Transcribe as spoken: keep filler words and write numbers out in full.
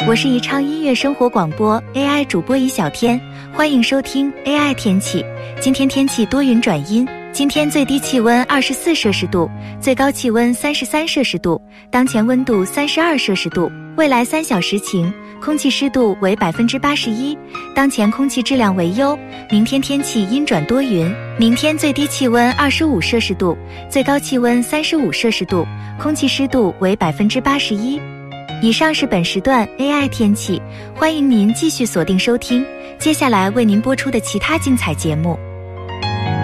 我是宜昌音乐生活广播 A I 主播宜小天，欢迎收听 A I 天气。今天天气多云转阴，今天最低气温二十四摄氏度，最高气温三十三摄氏度，当前温度三十二摄氏度。未来三小时晴，空气湿度为百分之八十一，当前空气质量为优。明天天气阴转多云，明天最低气温二十五摄氏度，最高气温三十五摄氏度，空气湿度为百分之八十一。以上是本时段 A I 天气，欢迎您继续锁定收听，接下来为您播出的其他精彩节目。